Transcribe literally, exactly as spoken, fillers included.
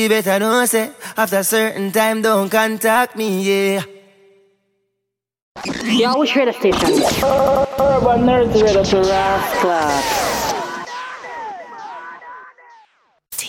You better know, say, after a certain time, don't contact me, yeah. Yo, which radio station? Urban Nerds Radio to Rascal.